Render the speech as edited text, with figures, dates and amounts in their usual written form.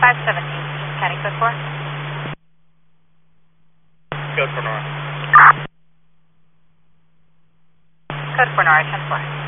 517, County Code 4. Code for Nora. Code 4 Nora, 10-4.